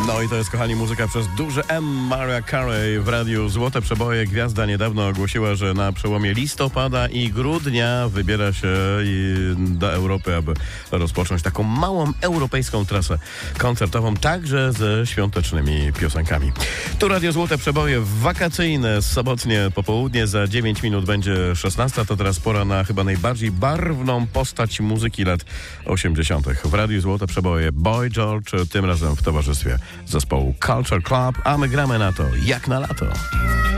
No i to jest, kochani, muzyka przez duże M. Mariah Carey w radiu Złote Przeboje. Gwiazda niedawno ogłosiła, że na przełomie listopada i grudnia wybiera się do Europy, aby rozpocząć taką małą europejską trasę koncertową, także ze świątecznymi piosenkami. Tu Radio Złote Przeboje wakacyjne, sobotnie popołudnie. Za 9 minut będzie 16. To teraz pora na chyba najbardziej barwną postać muzyki lat 80. W radiu Złote Przeboje Boy George, tym razem w towarzystwie zespołu Culture Club, a my gramy na to jak na lato.